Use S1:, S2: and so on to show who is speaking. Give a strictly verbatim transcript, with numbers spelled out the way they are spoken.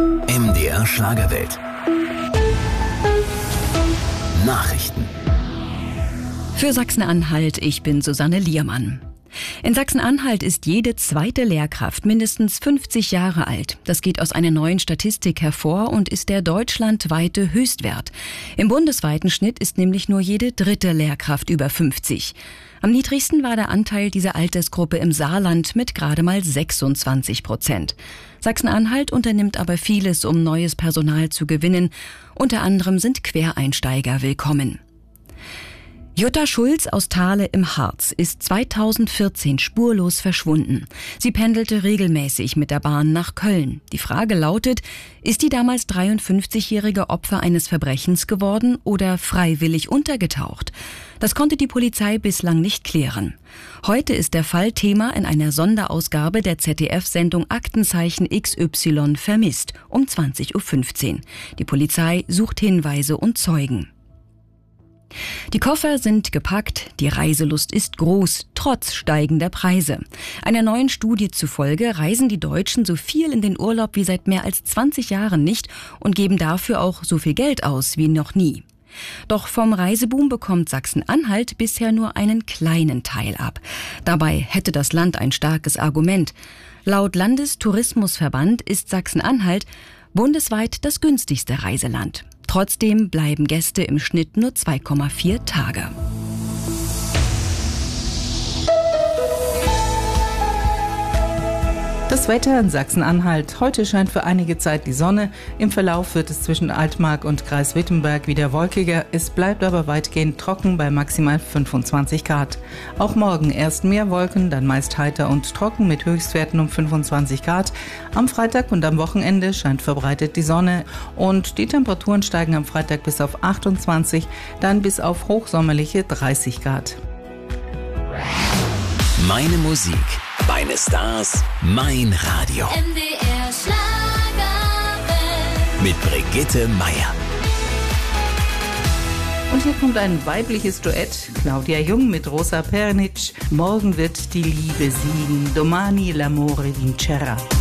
S1: M D R Schlagerwelt. Nachrichten.
S2: Für Sachsen-Anhalt, ich bin Susanne Liermann. In Sachsen-Anhalt ist jede zweite Lehrkraft mindestens fünfzig Jahre alt. Das geht aus einer neuen Statistik hervor und ist der deutschlandweite Höchstwert. Im bundesweiten Schnitt ist nämlich nur jede dritte Lehrkraft über fünfzig. Am niedrigsten war der Anteil dieser Altersgruppe im Saarland mit gerade mal sechsundzwanzig Prozent. Sachsen-Anhalt unternimmt aber vieles, um neues Personal zu gewinnen. Unter anderem sind Quereinsteiger willkommen. Jutta Schulz aus Thale im Harz ist zweitausendvierzehn spurlos verschwunden. Sie pendelte regelmäßig mit der Bahn nach Köln. Die Frage lautet, ist die damals dreiundfünfzigjährige Opfer eines Verbrechens geworden oder freiwillig untergetaucht? Das konnte die Polizei bislang nicht klären. Heute ist der Fall Thema in einer Sonderausgabe der Z D F-Sendung Aktenzeichen X Y vermisst um zwanzig Uhr fünfzehn. Die Polizei sucht Hinweise und Zeugen. Die Koffer sind gepackt, die Reiselust ist groß, trotz steigender Preise. Einer neuen Studie zufolge reisen die Deutschen so viel in den Urlaub wie seit mehr als zwanzig Jahren nicht und geben dafür auch so viel Geld aus wie noch nie. Doch vom Reiseboom bekommt Sachsen-Anhalt bisher nur einen kleinen Teil ab. Dabei hätte das Land ein starkes Argument. Laut Landestourismusverband ist Sachsen-Anhalt bundesweit das günstigste Reiseland. Trotzdem bleiben Gäste im Schnitt nur zwei Komma vier Tage.
S3: Das Wetter in Sachsen-Anhalt. Heute scheint für einige Zeit die Sonne. Im Verlauf wird es zwischen Altmark und Kreis Wittenberg wieder wolkiger. Es bleibt aber weitgehend trocken bei maximal fünfundzwanzig Grad. Auch morgen erst mehr Wolken, dann meist heiter und trocken mit Höchstwerten um fünfundzwanzig Grad. Am Freitag und am Wochenende scheint verbreitet die Sonne und die Temperaturen steigen am Freitag bis auf achtundzwanzig, dann bis auf hochsommerliche dreißig Grad.
S1: Meine Musik, meine Stars, mein Radio.
S4: M D R Schlagerwelt.
S1: Mit Brigitte Meier.
S3: Und hier kommt ein weibliches Duett. Claudia Jung mit Rosa Pernic. Morgen wird die Liebe siegen. Domani l'amore vincerà.